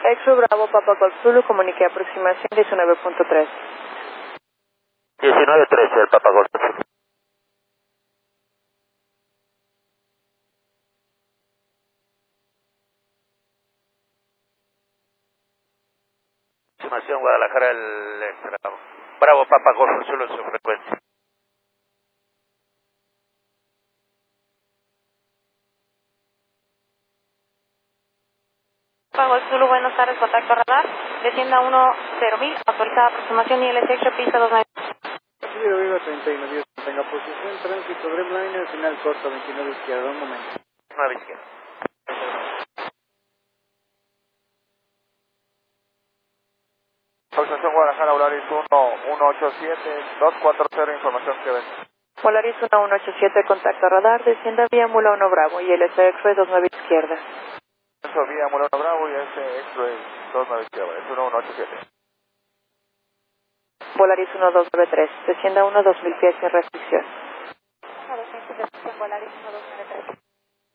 Exo Bravo Papa Golf Zulu, comunique aproximación 19.3. 19.13, el Papa Golf Zulu. Aproximación Guadalajara, el Bravo Papa Golf Zulu en su frecuencia. Papa Golf Zulu, buenas tardes, contacto radar, descienda 10.000, autorizada aproximación ILS Exo, pista 29. Pasajero Viva 31 días, tenga posición, tránsito Dreamliner, final corto, 29 izquierda, un momento. 9 izquierda. Aproximación Guadalajara, Volaris 187-240, información que ven. Polaris 1187, contacto radar, descienda vía Mula 1 Bravo, ILS Exo 29 izquierda. Eso vía Mulano Bravo y ese X-Ray 29 izquierda, es 1187. Polaris 1293, descienda 2000 pies sin restricción.